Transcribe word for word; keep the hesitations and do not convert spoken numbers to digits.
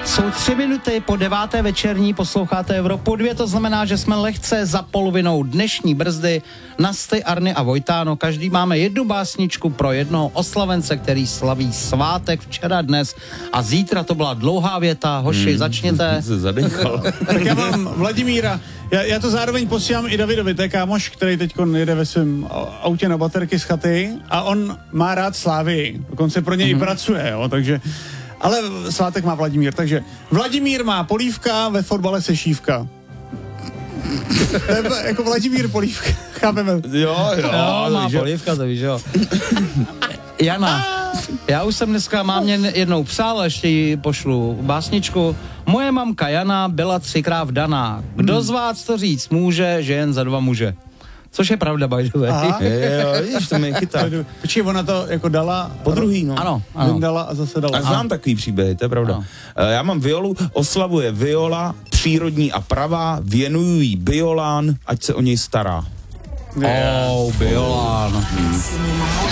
Jsou tři minuty po deváté večerní, posloucháte Evropu dvě, to znamená, že jsme lehce za polovinou dnešní brzdy. Nasty, Arny a Vojtáno, každý máme jednu básničku pro jednoho oslavence, který slaví svátek včera, dnes a zítra. To byla dlouhá věta, hoši, hmm, začněte. Tak já mám Vladimíra, já, já to zároveň posílám i Davidovi, to je kámoš, který teď jede ve svém autě na baterky z chaty a on má rád Slávii, dokonce pro něj hmm. i pracuje, jo, takže... Ale svátek má Vladimír, takže Vladimír má polívka, ve fotbale sešívka. To je jako Vladimír polívka, chápeme. Jo, jo, jo má polívka, to víš, jo. Jana, já už jsem dneska mámě jednou psal, ještě ji pošlu básničku. Moje mamka Jana byla třikrát vdaná. Kdo hmm. z vás to říct může, že jen za dva muže? Což je pravda, by the way. Aha. Je, jo, vidíš, to mi chytá. Počkej, ona to jako dala... Po druhý, no. Ano, ano. Dala a zase dala. A znám ano. takový příběhy, to je pravda. Ano. Já mám Violu, oslavuje Viola, přírodní a pravá, věnuju jí Biolán, ať se o něj stará. Oh, Biolán. Hmm.